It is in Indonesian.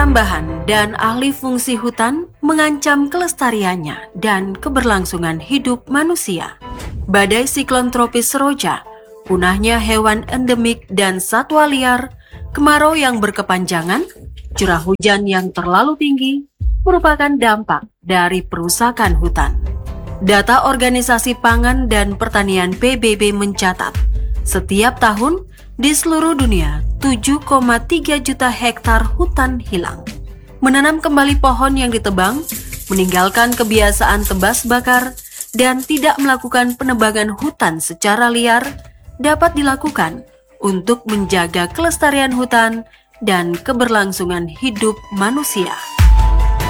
perambahan dan alih fungsi hutan mengancam kelestariannya dan keberlangsungan hidup manusia. Badai siklon tropis Seroja, punahnya hewan endemik dan satwa liar, kemarau yang berkepanjangan, curah hujan yang terlalu tinggi, merupakan dampak dari perusakan hutan. Data Organisasi Pangan dan Pertanian PBB mencatat, setiap tahun di seluruh dunia 7,3 juta hektar hutan hilang. Menanam kembali pohon yang ditebang, meninggalkan kebiasaan tebas bakar, dan tidak melakukan penebangan hutan secara liar dapat dilakukan untuk menjaga kelestarian hutan dan keberlangsungan hidup manusia.